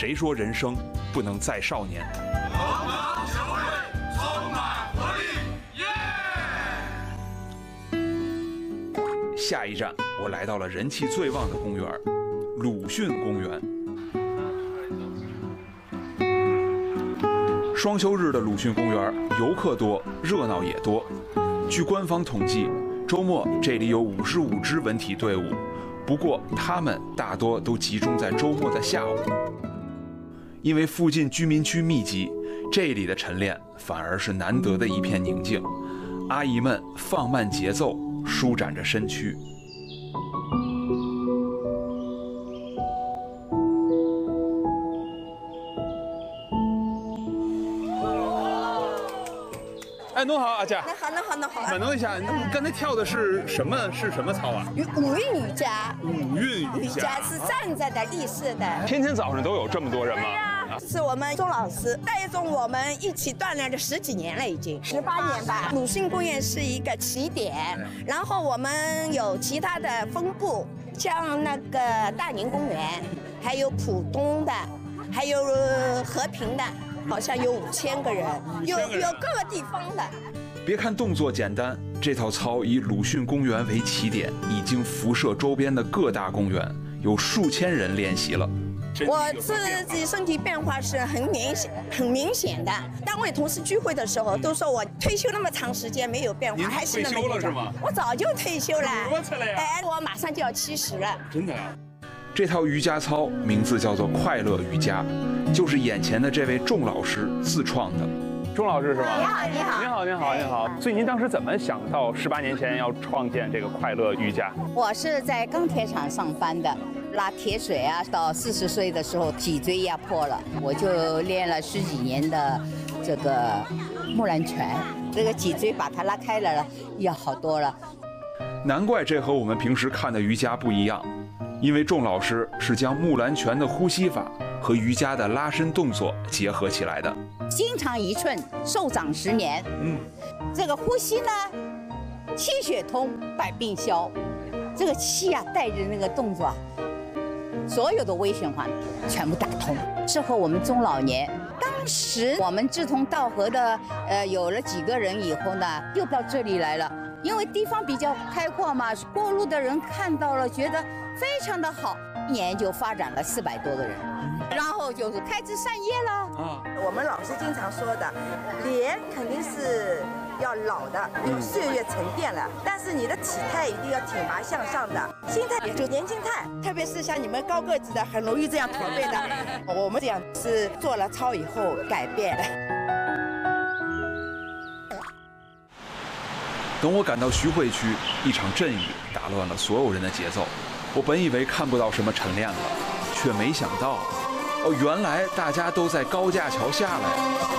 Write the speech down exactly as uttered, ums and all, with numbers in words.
谁说人生不能再少年？ 我们球队充满活力，耶！ 下一站，我来到了人气最旺的公园——鲁迅公园。双休日的鲁迅公园，游客多，热闹也多。据官方统计，周末这里有五十五支文体队伍，不过他们大多都集中在周末的下午。因为附近居民区密集，这里的晨练反而是难得的一片宁静。阿姨们放慢节奏，舒展着身躯。哎，侬好，阿姐。 那好，那好，那好。 满弄一下，你刚才跳的是什么？是什么操啊？ 五韵瑜伽。 五韵瑜伽是站着的，立式的。 天天早上都有这么多人吗？ 是我们钟老师带动我们一起锻炼了十几年了，已经十八年吧。鲁迅公园是一个起点，然后我们有其他的分部，像那个大宁公园，还有浦东的，还有和平的，好像有五千个人，有有各个地方的。 别看动作简单，这套操以鲁迅公园为起点，已经辐射周边的各大公园，有数千人练习了。 我自己身体变化是很明显、很明显的。单位同事聚会的时候都说我退休那么长时间没有变化，还是那么退休了是吗？ 我早就退休了。 多次了呀？ 哎，我马上就要七十了。 真的啊？这套瑜伽操名字叫做快乐瑜伽，就是眼前的这位仲老师自创的。 钟老师是吗？ 你好，你好， 您好，您好，您好。所以您当时怎么想到十八年前要创建这个快乐瑜伽？ 我是在钢铁厂上班的，拉铁水啊，到四十岁的时候脊椎压迫了，我就练了十几年的这个木兰拳，这个脊椎把它拉开了，也好多了。 难怪这和我们平时看的瑜伽不一样，因为仲老师是将木兰拳的呼吸法和瑜伽的拉伸动作结合起来的。 筋长一寸，寿长十年。嗯，这个呼吸呢，气血通，百病消。这个气啊，带着那个动作啊，所有的微循环全部打通，适合我们中老年。当时我们志同道合的，呃，有了几个人以后呢，又到这里来了。因为地方比较开阔嘛，过路的人看到了，觉得非常的好，一年就发展了四百多个人，然后就是开枝散叶了。 啊，我们老师经常说的，脸肯定是要老的，因为岁月沉淀了，但是你的体态一定要挺拔向上的，心态也就年轻态，特别是像你们高个子的，很容易这样驼背的。我们这样是做了操以后改变的。 等我赶到徐汇区，一场阵雨打乱了所有人的节奏。我本以为看不到什么晨练了，却没想到，哦，原来大家都在高架桥下来。